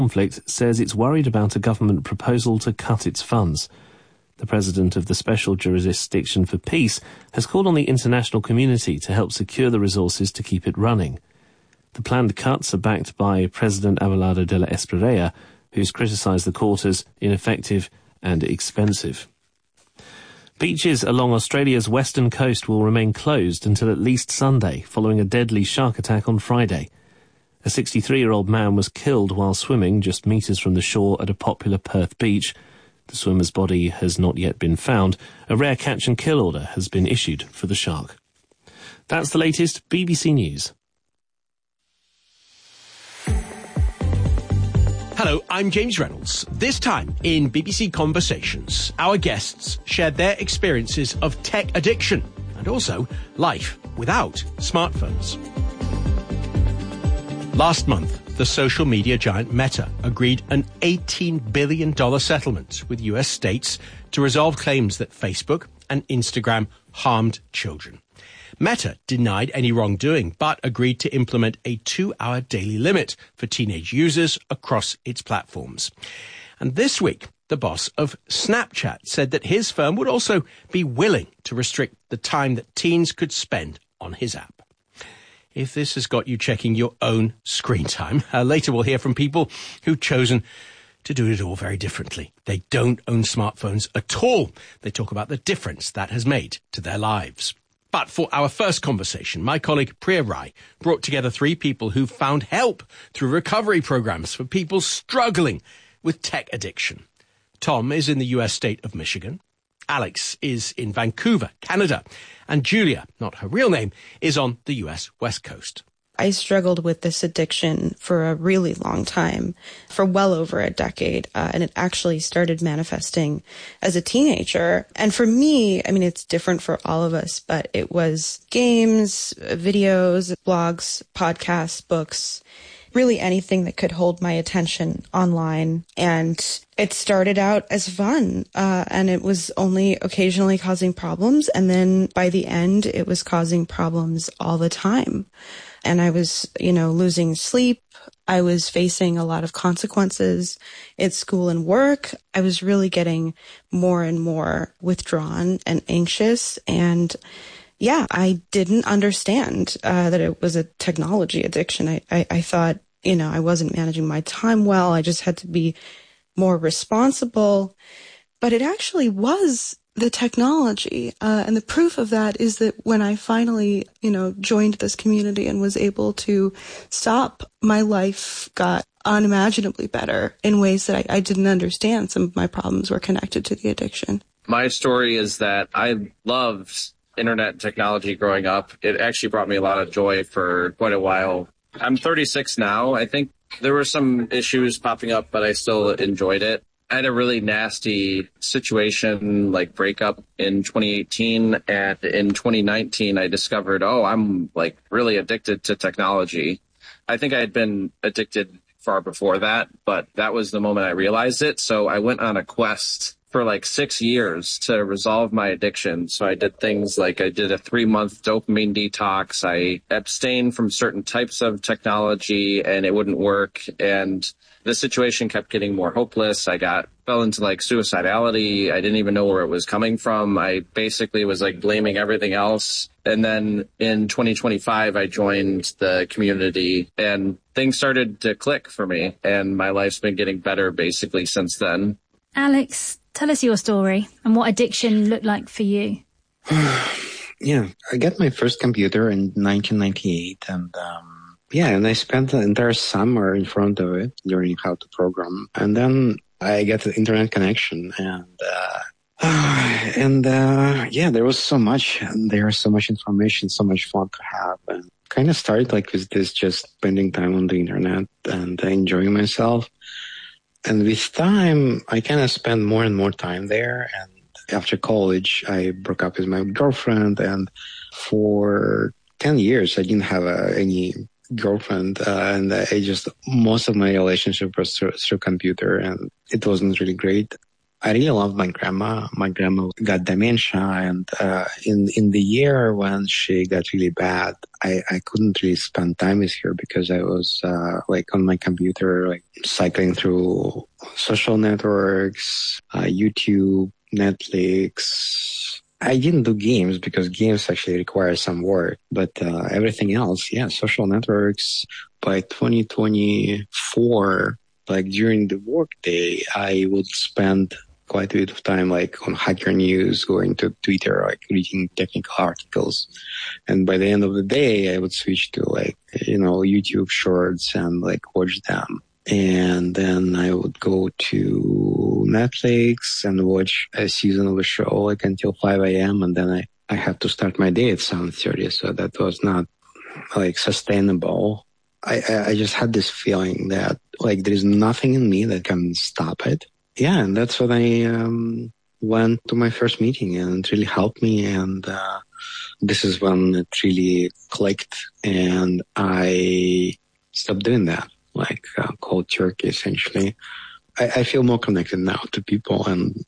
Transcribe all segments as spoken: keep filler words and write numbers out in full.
conflict says it's worried about a government proposal to cut its funds. The president of the Special Jurisdiction for Peace has called on the international community to help secure the resources to keep it running. The planned cuts are backed by President Abelardo de la Espriella, who's criticised the court as ineffective and expensive. Beaches along Australia's western coast will remain closed until at least Sunday, following a deadly shark attack on Friday. A sixty-three-year-old man was killed while swimming just metres from the shore at a popular Perth beach. The swimmer's body has not yet been found. A rare catch-and-kill order has been issued for the shark. That's the latest B B C News. Hello, I'm James Reynolds. This time in B B C Conversations, our guests shared their experiences of tech addiction and also life without smartphones. Last month, the social media giant Meta agreed an eighteen billion dollars settlement with U S states to resolve claims that Facebook and Instagram harmed children. Meta denied any wrongdoing, but agreed to implement a two-hour daily limit for teenage users across its platforms. And this week, the boss of Snapchat said that his firm would also be willing to restrict the time that teens could spend on his app. If this has got you checking your own screen time, uh, later we'll hear from people who've chosen to do it all very differently. They don't own smartphones at all. They talk about the difference that has made to their lives. But for our first conversation, my colleague Priya Rai brought together three people who found help through recovery programs for people struggling with tech addiction. Tom is in the U S state of Michigan. Alex is in Vancouver, Canada. And Julia, not her real name, is on the U S West Coast. I struggled with this addiction for a really long time, for well over a decade, uh, and it actually started manifesting as a teenager. And for me, I mean, it's different for all of us, but it was games, videos, blogs, podcasts, books, really anything that could hold my attention online. And it started out as fun, uh, and it was only occasionally causing problems. And then by the end, it was causing problems all the time. And I was, you know, losing sleep. I was facing a lot of consequences at school and work. I was really getting more and more withdrawn and anxious. And yeah, I didn't understand uh, that it was a technology addiction. I, I, I thought, you know, I wasn't managing my time well. I just had to be more responsible. But it actually was the technology. Uh, and the proof of that is that when I finally, you know, joined this community and was able to stop, my life got unimaginably better in ways that I, I didn't understand. Some of my problems were connected to the addiction. My story is that I loved internet technology growing up. It actually brought me a lot of joy for quite a while. I'm thirty-six now. I think there were some issues popping up, but I still enjoyed it. I had a really nasty situation, like breakup in twenty eighteen, and in twenty nineteen, I discovered, oh, I'm like really addicted to technology. I think I had been addicted far before that, but that was the moment I realized it. So I went on a quest for like six years to resolve my addiction. So I did things like I did a three-month dopamine detox. I abstained from certain types of technology, and it wouldn't work. And the situation kept getting more hopeless. I got fell into like suicidality. I didn't even know where it was coming from. I basically was like blaming everything else. And then in twenty twenty-five, I joined the community and things started to click for me. And my life's been getting better basically since then. Alex, tell us your story and what addiction looked like for you. Yeah, I got my first computer in nineteen ninety-eight, and um, yeah, and I spent the entire summer in front of it learning how to program. And then I got the internet connection, and uh, and uh, yeah, there was so much, and there was so much information, so much fun to have, and kind of started like with this, just spending time on the internet and enjoying myself. And with time, I kind of spent more and more time there. And after college, I broke up with my girlfriend. And for ten years, I didn't have uh, any girlfriend. Uh, and I just, most of my relationship was through, through computer. And it wasn't really great. I really love my grandma. My grandma got dementia, and uh, in in the year when she got really bad, I, I couldn't really spend time with her because I was uh, like on my computer, like cycling through social networks, uh, YouTube, Netflix. I didn't do games because games actually require some work, but uh, everything else, yeah, social networks. By twenty twenty-four, like during the workday, I would spend quite a bit of time like on Hacker News, going to Twitter, like reading technical articles. And by the end of the day, I would switch to like, you know, YouTube shorts and like watch them. And then I would go to Netflix and watch a season of a show like until five a.m. And then I, I had to start my day at seven thirty. So that was not like sustainable. I, I just had this feeling that like there is nothing in me that can stop it. Yeah, and that's when I um, went to my first meeting, and it really helped me. And uh, this is when it really clicked, and I stopped doing that, like uh, cold turkey, essentially. I, I feel more connected now to people, and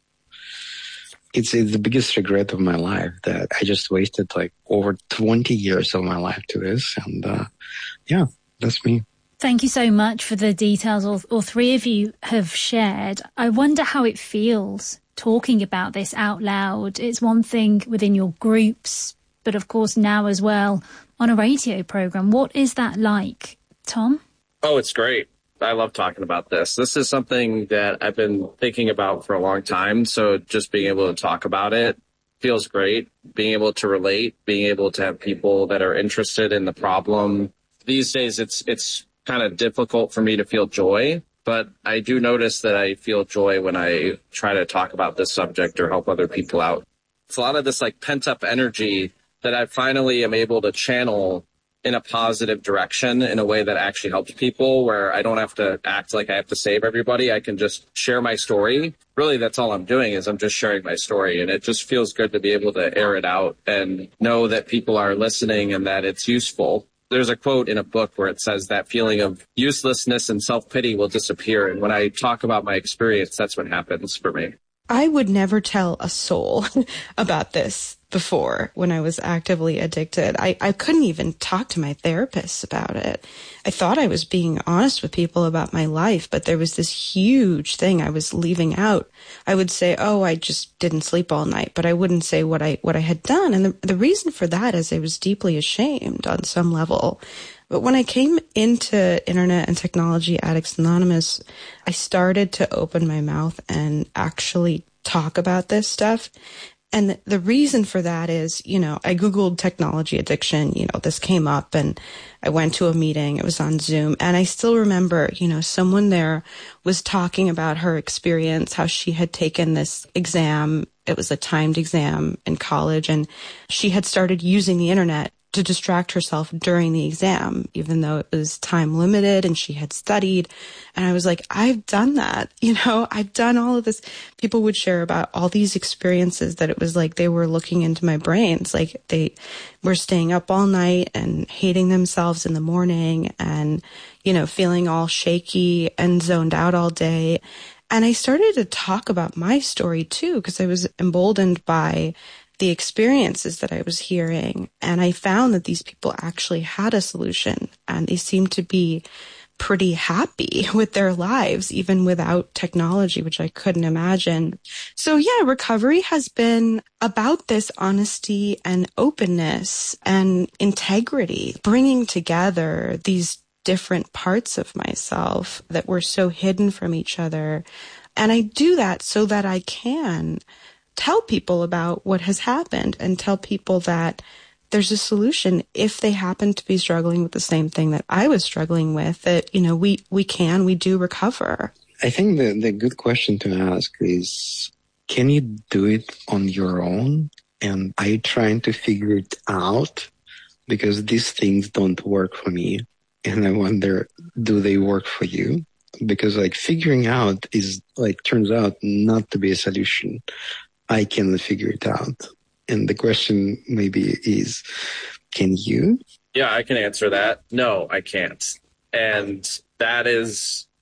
it's, it's the biggest regret of my life that I just wasted like over twenty years of my life to this. And uh, yeah, that's me. Thank you so much for the details all, all three of you have shared. I wonder how it feels talking about this out loud. It's one thing within your groups, but of course now as well on a radio program. What is that like, Tom? Oh, it's great. I love talking about this. This is something that I've been thinking about for a long time. So just being able to talk about it feels great. Being able to relate, being able to have people that are interested in the problem. These days, it's it's kind of difficult for me to feel joy, but I do notice that I feel joy when I try to talk about this subject or help other people out. It's a lot of this like pent up energy that I finally am able to channel in a positive direction in a way that actually helps people, where I don't have to act like I have to save everybody. I can just share my story. Really, that's all I'm doing is I'm just sharing my story. And it just feels good to be able to air it out and know that people are listening and that it's useful. There's a quote in a book where it says that feeling of uselessness and self-pity will disappear. And when I talk about my experience, that's what happens for me. I would never tell a soul about this before when I was actively addicted. I, I couldn't even talk to my therapist about it. I thought I was being honest with people about my life, but there was this huge thing I was leaving out. I would say, oh, I just didn't sleep all night, but I wouldn't say what I what I had done. And the, the reason for that is I was deeply ashamed on some level. But when I came into Internet and Technology Addicts Anonymous, I started to open my mouth and actually talk about this stuff. And the, the reason for that is, you know, I Googled technology addiction, you know, this came up and I went to a meeting, it was on Zoom. And I still remember, you know, someone there was talking about her experience, how she had taken this exam. It was a timed exam in college, and she had started using the internet to distract herself during the exam, even though it was time limited and she had studied. And I was like, I've done that. You know, I've done all of this. People would share about all these experiences that it was like they were looking into my brains. Like they were staying up all night and hating themselves in the morning and, you know, feeling all shaky and zoned out all day. And I started to talk about my story too, because I was emboldened by the experiences that I was hearing. And I found that these people actually had a solution, and they seemed to be pretty happy with their lives, even without technology, which I couldn't imagine. So yeah, recovery has been about this honesty and openness and integrity, bringing together these different parts of myself that were so hidden from each other. And I do that so that I can tell people about what has happened and tell people that there's a solution if they happen to be struggling with the same thing that I was struggling with, that, you know, we, we can, we do recover. I think the, the good question to ask is, can you do it on your own? And are you trying to figure it out? Because these things don't work for me. And I wonder, do they work for you? Because like figuring out is like, turns out not to be a solution. I can figure it out. And the question maybe is, can you? Yeah, I can answer that. No, I can't. And that is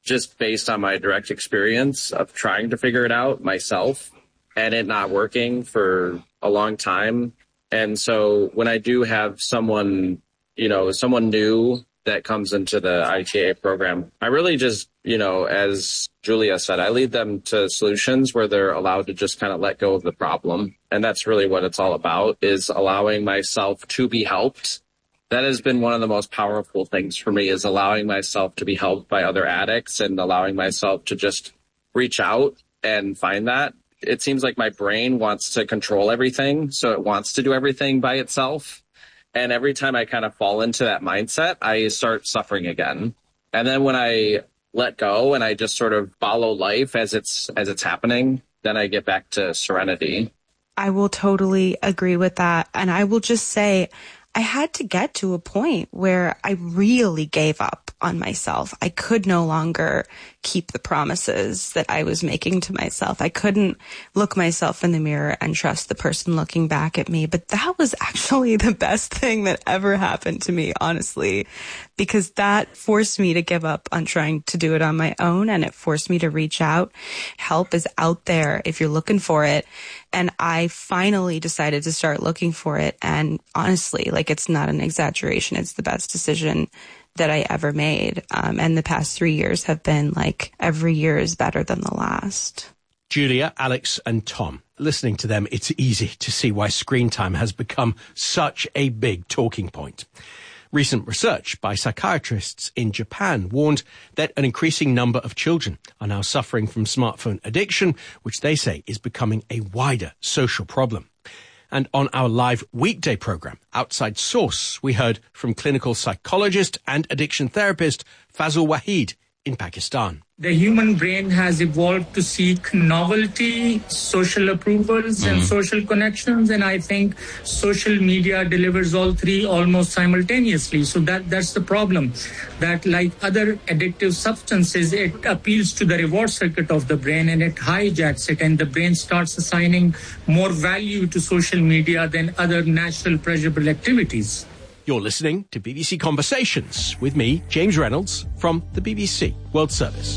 just based on my direct experience of trying to figure it out myself and it not working for a long time. And so when I do have someone, you know, someone new that comes into the I T A program, I really just, you know, as Julia said, I lead them to solutions where they're allowed to just kind of let go of the problem. And that's really what it's all about, is allowing myself to be helped. That has been one of the most powerful things for me, is allowing myself to be helped by other addicts and allowing myself to just reach out and find that. It seems like my brain wants to control everything, so it wants to do everything by itself. And every time I kind of fall into that mindset, I start suffering again. And then when I let go and I just sort of follow life as it's as it's happening, then I get back to serenity. I will totally agree with that. And I will just say, I had to get to a point where I really gave up on myself. I could no longer keep the promises that I was making to myself. I couldn't look myself in the mirror and trust the person looking back at me. But that was actually the best thing that ever happened to me, honestly, because that forced me to give up on trying to do it on my own, and it forced me to reach out. Help is out there if you're looking for it. And I finally decided to start looking for it. And honestly, like, it's not an exaggeration. It's the best decision that I ever made. Um, and the past three years have been like, every year is better than the last. Julia, Alex and Tom. Listening to them, it's easy to see why screen time has become such a big talking point. Recent research by psychiatrists in Japan warned that an increasing number of children are now suffering from smartphone addiction, which they say is becoming a wider social problem. And on our live weekday program, Outside Source, we heard from clinical psychologist and addiction therapist Fazul Wahid in Pakistan. The human brain has evolved to seek novelty, social approvals, mm. and social connections. And I think social media delivers all three almost simultaneously. So that that's the problem, that like other addictive substances, it appeals to the reward circuit of the brain and it hijacks it. And the brain starts assigning more value to social media than other natural pleasurable activities. You're listening to B B C Conversations with me, James Reynolds, from the B B C World Service.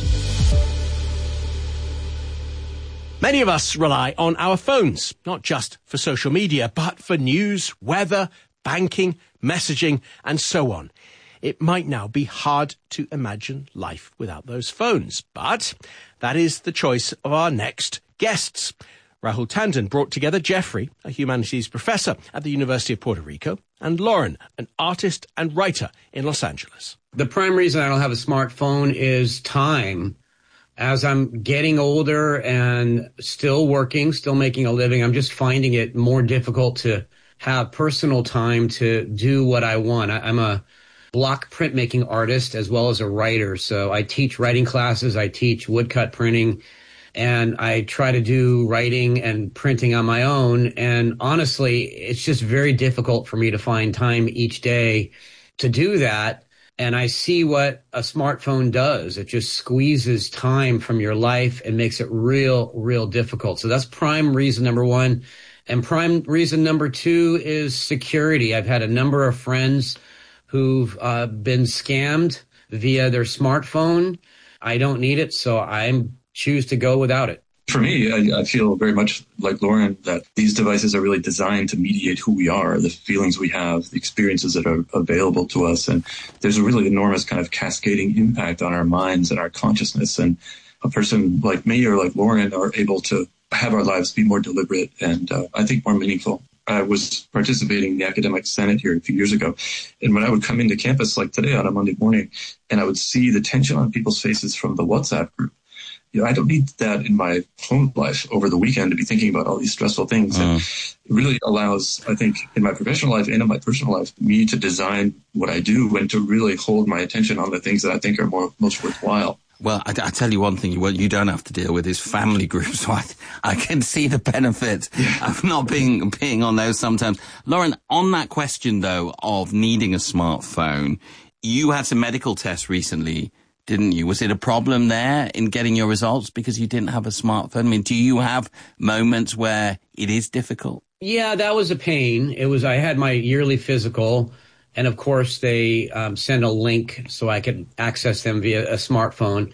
Many of us rely on our phones, not just for social media, but for news, weather, banking, messaging, and so on. It might now be hard to imagine life without those phones, but that is the choice of our next guests. Rahul Tandon brought together Jeffrey, a humanities professor at the University of Puerto Rico, and Lauren, an artist and writer in Los Angeles. The prime reason I don't have a smartphone is time. As I'm getting older and still working, still making a living, I'm just finding it more difficult to have personal time to do what I want. I, I'm a block printmaking artist as well as a writer. So I teach writing classes, I teach woodcut printing, and I try to do writing and printing on my own. And honestly, it's just very difficult for me to find time each day to do that. And I see what a smartphone does. It just squeezes time from your life and makes it real, real difficult. So that's prime reason number one. And prime reason number two is security. I've had a number of friends who've uh, been scammed via their smartphone. I don't need it, so I'm choose to go without it. For me, I, I feel very much like Lauren that these devices are really designed to mediate who we are, the feelings we have, the experiences that are available to us. And there's a really enormous kind of cascading impact on our minds and our consciousness. And a person like me or like Lauren are able to have our lives be more deliberate and uh, I think more meaningful. I was participating in the academic senate here a few years ago. And when I would come into campus like today on a Monday morning, and I would see the tension on people's faces from the WhatsApp group, you know, I don't need that in my home life over the weekend to be thinking about all these stressful things. Mm. And it really allows, I think, in my professional life and in my personal life, me to design what I do and to really hold my attention on the things that I think are more most worthwhile. Well, I, I tell you one thing, what you don't have to deal with is family groups. So I, I can see the benefit yeah. of not being, being on those sometimes. Lauren, on that question, though, of needing a smartphone, you had some medical tests recently, didn't you? Was it a problem there in getting your results because you didn't have a smartphone? I mean, do you have moments where it is difficult? Yeah, that was a pain. It was, I had my yearly physical, and of course they um, send a link so I could access them via a smartphone.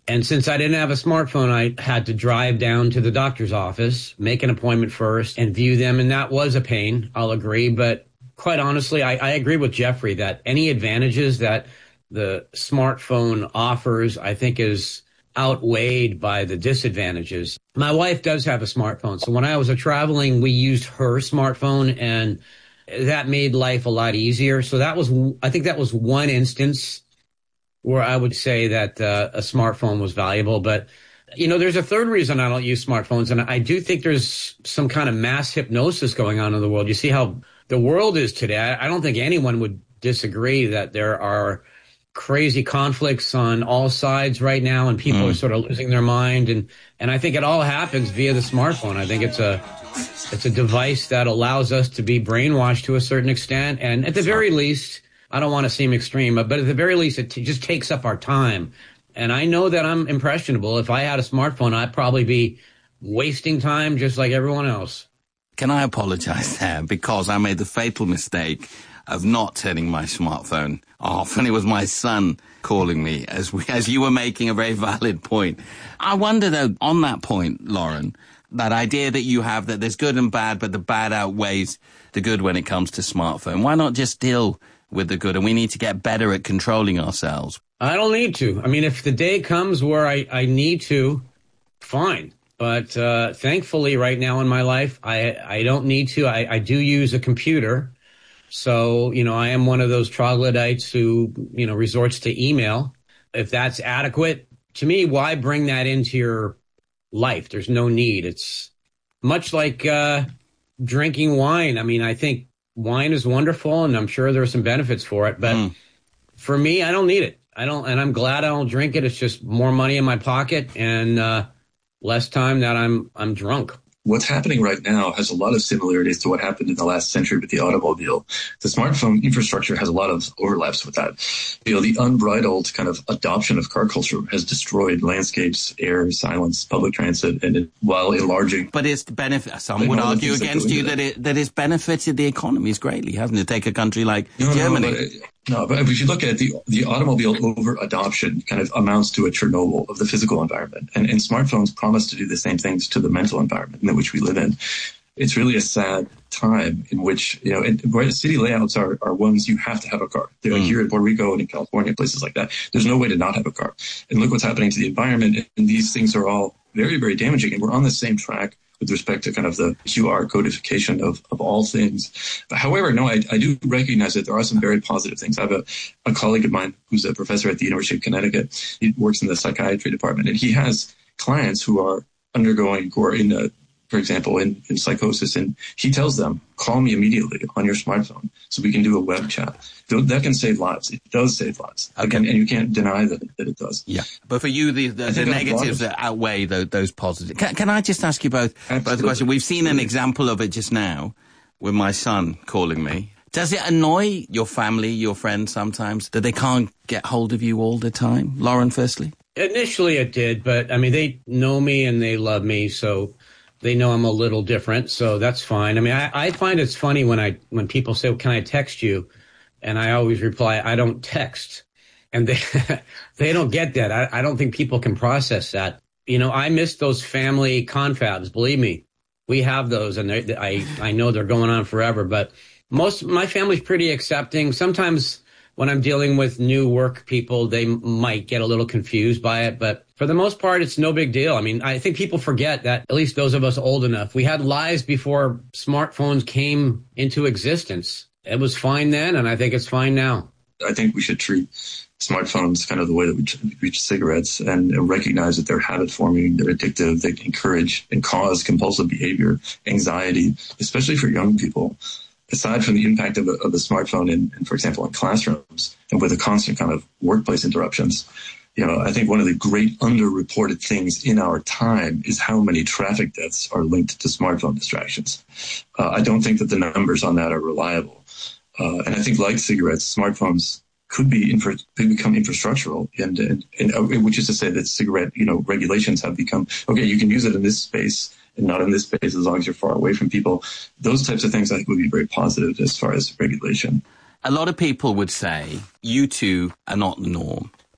And since I didn't have a smartphone, I had to drive down to the doctor's office, make an appointment first, and view them. And that was a pain, I'll agree. But quite honestly, I, I agree with Jeffrey that any advantages that the smartphone offers, I think, is outweighed by the disadvantages. My wife does have a smartphone. So when I was traveling, we used her smartphone, and that made life a lot easier. So that was, I think that was one instance where I would say that uh, a smartphone was valuable. But, you know, there's a third reason I don't use smartphones. And I do think there's some kind of mass hypnosis going on in the world. You see how the world is today. I don't think anyone would disagree that there are crazy conflicts on all sides right now, and people mm. are sort of losing their mind. And, and I think it all happens via the smartphone. I think it's a it's a device that allows us to be brainwashed to a certain extent. And at the very least, I don't want to seem extreme, but at the very least, it t- just takes up our time. And I know that I'm impressionable. If I had a smartphone, I'd probably be wasting time just like everyone else. Can I apologize there? Because I made the fatal mistake of not turning my smartphone off. And it was my son calling me as we, as you were making a very valid point. I wonder, though, on that point, Lauren, that idea that you have that there's good and bad, but the bad outweighs the good when it comes to smartphone. Why not just deal with the good? And we need to get better at controlling ourselves. I don't need to. I mean, if the day comes where I, I need to, fine. But uh, thankfully, right now in my life, I, I don't need to. I, I do use a computer. So, you know, I am one of those troglodytes who, you know, resorts to email. If that's adequate, to me, why bring that into your life? There's no need. It's much like uh, drinking wine. I mean, I think wine is wonderful, and I'm sure there are some benefits for it. But mm. for me, I don't need it. I don't, and I'm glad I don't drink it. It's just more money in my pocket and uh, less time that I'm I'm drunk. What's happening right now has a lot of similarities to what happened in the last century with the automobile. The smartphone infrastructure has a lot of overlaps with that. You know, the unbridled kind of adoption of car culture has destroyed landscapes, air, silence, public transit, and it, while enlarging. But it's benefit. Some would argue against you that it that it's benefited the economies greatly, hasn't it? Take a country like no, Germany. No, but, no, but if you look at it, the the automobile over adoption kind of amounts to a Chernobyl of the physical environment, and, and smartphones promise to do the same things to the mental environment in which we live in. It's really a sad time in which, you know, and where city layouts are, are ones you have to have a car. They're like mm. here in Puerto Rico and in California, places like that. There's no way to not have a car. And look what's happening to the environment. And these things are all very, very damaging. And we're on the same track with respect to kind of the Q R codification of, of all things. But however, no, I, I do recognize that there are some very positive things. I have a, a colleague of mine who's a professor at the University of Connecticut. He works in the psychiatry department, and he has clients who are undergoing, who are in a, for example, in, in psychosis, and he tells them, call me immediately on your smartphone so we can do a web chat. That can save lives. It does save lives. Okay. Can, and you can't deny that, that it does. Yeah. But for you, the, the, the negatives that outweigh those, those positives. Can, can I just ask you both, both a question? We've seen an example of it just now with my son calling me. Does it annoy your family, your friends sometimes, that they can't get hold of you all the time? Lauren, firstly? Initially it did, but I mean, they know me and they love me, so they know I'm a little different, so that's fine. I mean, I, I find it's funny when I when people say, well, can I text you? And I always reply, I don't text. And they they don't get that. I, I don't think people can process that. You know, I miss those family confabs. Believe me, we have those, and I I know they're going on forever. But most my family's pretty accepting. Sometimes when I'm dealing with new work people, they might get a little confused by it, but for the most part, it's no big deal. I mean, I think people forget that, at least those of us old enough, we had lives before smartphones came into existence. It was fine then, and I think it's fine now. I think we should treat smartphones kind of the way that we treat cigarettes and recognize that they're habit forming, they're addictive, they encourage and cause compulsive behavior, anxiety, especially for young people. Aside from the impact of, a, of the smartphone in, in, for example, in classrooms and with the constant kind of workplace interruptions, you know, I think one of the great underreported things in our time is how many traffic deaths are linked to smartphone distractions. Uh, I don't think that the numbers on that are reliable. Uh, and I think like cigarettes, smartphones could be infra- could become infrastructural, and, and, and uh, which is to say that cigarette, you know, regulations have become, okay, you can use it in this space and not in this space as long as you're far away from people. Those types of things I think would be very positive as far as regulation. A lot of people would say you two are not the norm.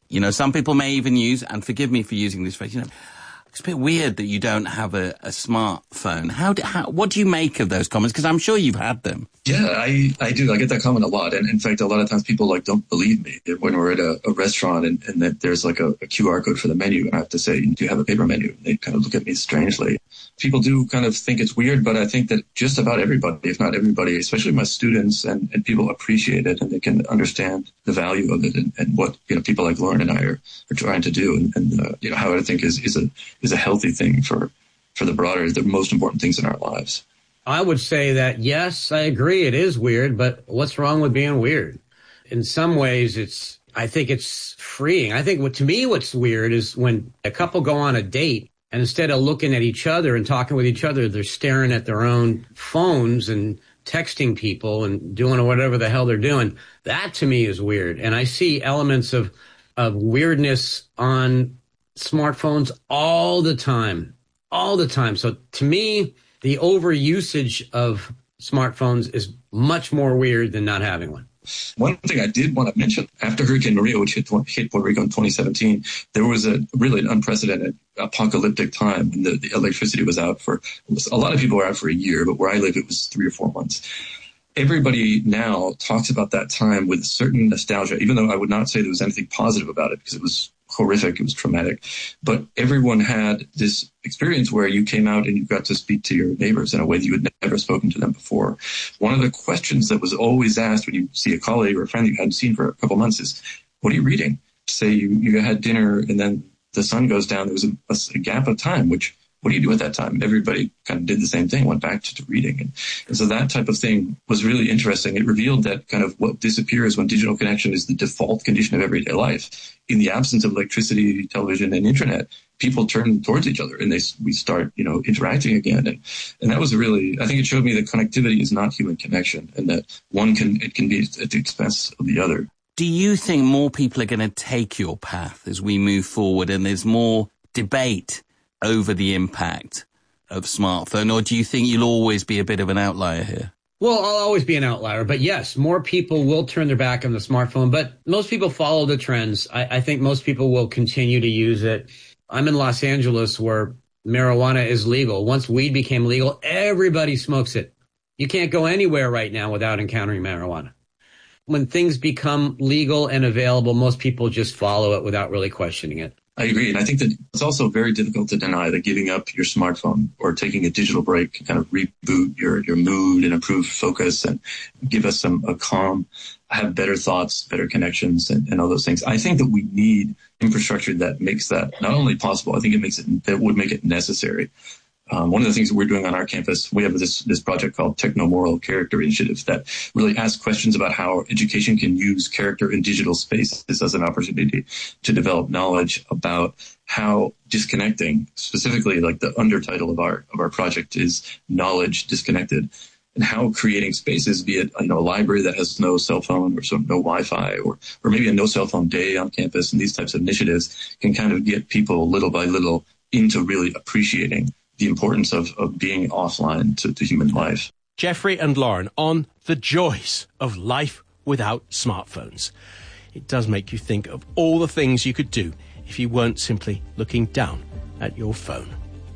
You know, some people may even use, and forgive me for using this phrase, you know, it's a bit weird that you don't have a, a smartphone. How, do, how what do you make of those comments? Because I'm sure you've had them. Yeah, I, I do. I get that comment a lot. And in fact, a lot of times people like don't believe me when we're at a, a restaurant and, and that there's like a, a Q R code for the menu. And I have to say, do you have a paper menu? And they kind of look at me strangely. People do kind of think it's weird, but I think that just about everybody, if not everybody, especially my students and, and people appreciate it and they can understand the value of it and, and what, you know, people like Lauren and I are, are trying to do and, and uh, you know, how I think is, is a, is a healthy thing for, for the broader, the most important things in our lives. I would say that, yes, I agree. It is weird, but what's wrong with being weird? In some ways, it's, I think it's freeing. I think what, to me, what's weird is when a couple go on a date and instead of looking at each other and talking with each other, they're staring at their own phones and texting people and doing whatever the hell they're doing. That to me is weird. And I see elements of, of weirdness on smartphones all the time, all the time. So to me, the overusage of smartphones is much more weird than not having one. One thing I did want to mention, after Hurricane Maria, which hit, hit Puerto Rico in twenty seventeen, there was a really an unprecedented apocalyptic time when the, the electricity was out for, a lot of people were out for a year, but where I live, it was three or four months. Everybody now talks about that time with a certain nostalgia, even though I would not say there was anything positive about it because it was horrific, it was traumatic. But everyone had this experience where you came out and you got to speak to your neighbors in a way that you had never spoken to them before. One of the questions that was always asked when you see a colleague or a friend you hadn't seen for a couple months is, what are you reading? Say you, you had dinner and then the sun goes down, there was a, a, a gap of time, which what do you do at that time? Everybody kind of did the same thing, went back to, to reading. And, and so that type of thing was really interesting. It revealed that kind of what disappears when digital connection is the default condition of everyday life. In the absence of electricity, television, and internet, people turn towards each other and they we start, you know, interacting again. And, and that was really, I think it showed me that connectivity is not human connection and that one can, it can be at the expense of the other. Do you think more people are going to take your path as we move forward and there's more debate over the impact of smartphone, or do you think you'll always be a bit of an outlier here? Well, I'll always be an outlier, but yes, more people will turn their back on the smartphone, but most people follow the trends. I, I think most people will continue to use it. I'm in Los Angeles where marijuana is legal. Once weed became legal, everybody smokes it. You can't go anywhere right now without encountering marijuana. When things become legal and available, most people just follow it without really questioning it. I agree. And I think that it's also very difficult to deny that giving up your smartphone or taking a digital break can kind of reboot your, your mood and improve focus and give us some a calm, have better thoughts, better connections, and, and all those things. I think that we need infrastructure that makes that not only possible, I think it makes it, that would make it necessary. Um, one of the things that we're doing on our campus, we have this, this project called Techno-Moral Character Initiative that really asks questions about how education can use character in digital spaces as an opportunity to develop knowledge about how disconnecting, specifically like the undertitle of our, of our project is knowledge disconnected, and how creating spaces, be it, you know, a library that has no cell phone or some, no Wi-Fi or, or maybe a no cell phone day on campus, and these types of initiatives can kind of get people little by little into really appreciating the importance of, of being offline to, to human life. Jeffrey and Lauren on the joys of life without smartphones. It does make you think of all the things you could do if you weren't simply looking down at your phone.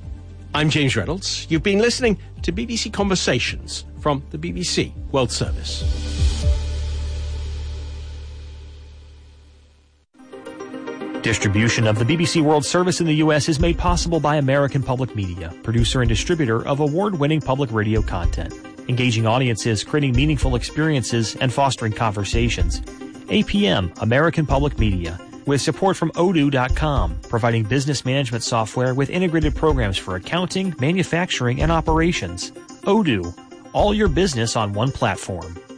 I'm James Reynolds. You've been listening to B B C Conversations from the B B C World Service. Distribution of the B B C World Service in the U S is made possible by American Public Media, producer and distributor of award-winning public radio content, engaging audiences, creating meaningful experiences, and fostering conversations. A P M, American Public Media, with support from odoo dot com, providing business management software with integrated programs for accounting, manufacturing, and operations. Odoo, all your business on one platform.